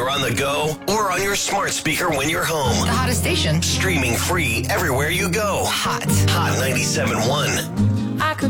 you're on the go or on your smart speaker when you're home. The hottest station. Streaming free everywhere you go. Hot. Hot 97.1.